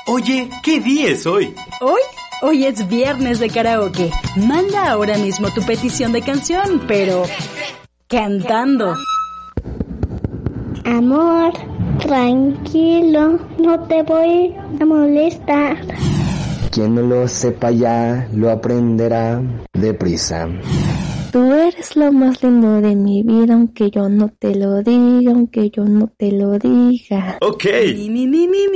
Oye, ¿qué día es hoy? Hoy es viernes de karaoke. Manda ahora mismo tu petición de canción, pero cantando. Amor, tranquilo, no te voy a molestar. Quien no lo sepa ya, lo aprenderá deprisa. Tú eres lo más lindo de mi vida, aunque yo no te lo diga, aunque yo no te lo diga. Ok. Mi.